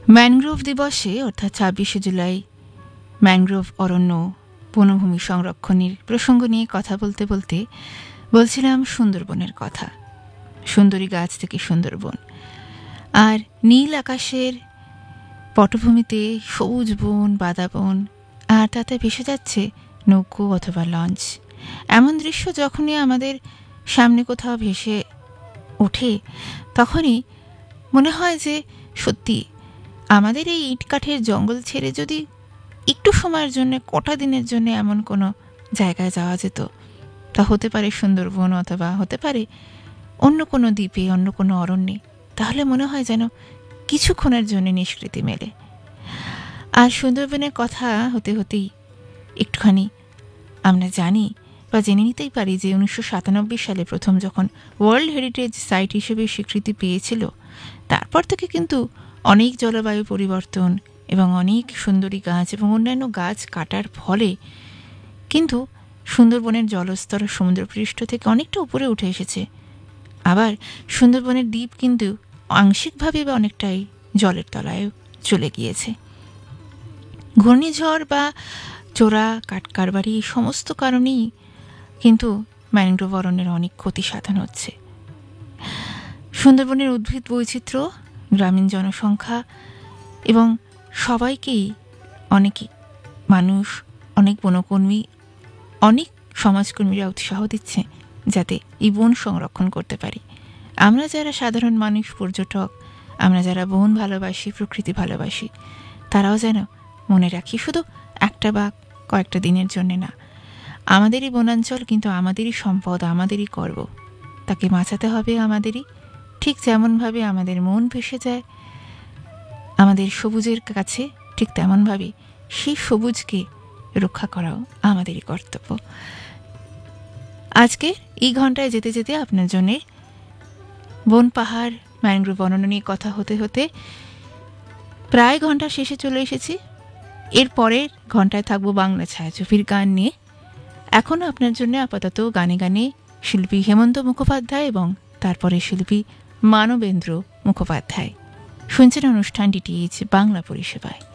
Mangrove দিবসে অর্থাৎ ২৬শে জুলাই ম্যানগ্রোভ অরণ্য বনভূমি সংরক্ষণের প্রসঙ্গ নিয়ে কথা বলতে বলতে বলছিলাম সুন্দরবনের কথা। সুন্দরী গাছ থেকে সুন্দরবন, আর নীল আকাশের পটভূমিতে সবুজ বন, বাদা বন, আর তাতে ভেসে যাচ্ছে নৌকো অথবা লঞ্চ। এমন দৃশ্য যখনই আমাদের সামনে কোথাও ভেসে ওঠে, তখনই মনে হয় যে সত্যি আমাদের এই ইটকাঠের জঙ্গল ছেড়ে যদি একটু সময়ের জন্য, কটা দিনের জন্য এমন কোনো জায়গায় যাওয়া যেত, তা হতে পারে সুন্দরবন অথবা হতে পারে অন্য কোনো দ্বীপে, অন্য কোনো অরণ্যে, তাহলে মনে হয় যেন কিছুক্ষণের জন্য নিষ্কৃতি মেলে। আর সুন্দরবনের কথা হতে হতেই একটুখানি আমরা জানি বা জেনে নিতেই পারি যে 1997 সালে প্রথম যখন ওয়ার্ল্ড হেরিটেজ সাইট হিসেবে স্বীকৃতি পেয়েছিল, তারপর থেকে কিন্তু অনেক জলবায়ু পরিবর্তন এবং অনেক সুন্দরী গাছ এবং অন্যান্য গাছ কাটার ফলে কিন্তু সুন্দরবনের জলস্তর সমুদ্রপৃষ্ঠ থেকে অনেকটা উপরে উঠে এসেছে। আবার সুন্দরবনের দ্বীপ কিন্তু আংশিকভাবে বা অনেকটাই জলের তলায় চলে গিয়েছে। ঘূর্ণিঝড় বা চোরা কাঠকারবারি এই সমস্ত কারণেই কিন্তু ম্যানগ্রোভ অরণ্যের অনেক ক্ষতি সাধন হচ্ছে। সুন্দরবনের উদ্ভিদ বৈচিত্র্য, গ্রামীণ জনসংখ্যা এবং সবাইকেই, অনেকেই মানুষ, অনেক বনকর্মী, অনেক সমাজকর্মীরা উৎসাহ দিচ্ছে যাতে এই বন সংরক্ষণ করতে পারি। আমরা যারা সাধারণ মানুষ, পর্যটক, আমরা যারা বন ভালোবাসি, প্রকৃতি ভালোবাসি, তারাও যেন মনে রাখি শুধু একটা বা কয়েকটা দিনের জন্য না, আমাদেরই বনাঞ্চল কিন্তু আমাদেরই সম্পদ, আমাদেরই গর্ব, তাকে বাঁচাতে হবে আমাদেরই। ঠিক যেমনভাবে আমাদের মন ভেসে যায় আমাদের সবুজের কাছে, ঠিক তেমনভাবে সেই সবুজকে রক্ষা করাও আমাদেরই কর্তব্য। আজকে এই ঘন্টায় যেতে যেতে আপনার জন্য বন, পাহাড়, ম্যানগ্রোভ অরণ্য নিয়ে কথা হতে হতে প্রায় ঘন্টা শেষে চলে এসেছি। এর পরের ঘন্টায় থাকবো বাংলা ছায়াছবির গান নিয়ে। এখনও আপনার জন্য আপাতত গানে গানে শিল্পী হেমন্ত মুখোপাধ্যায় এবং তারপরে শিল্পী মানবেন্দ্র মুখোপাধ্যায়। শুনছেন অনুষ্ঠান ডিটিএইচ বাংলা পরিষেবায়।